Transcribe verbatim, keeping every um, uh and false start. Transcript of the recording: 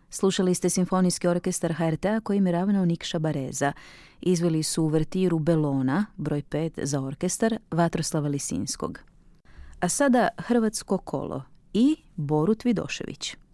Slušali ste Simfonijski orkestar ha er te-a kojim je ravnao Nikša Bareza. Izveli su uvertiru Belona, broj pet za orkestar, Vatroslava Lisinskog. A sada Hrvatsko kolo i Borut Vidošević.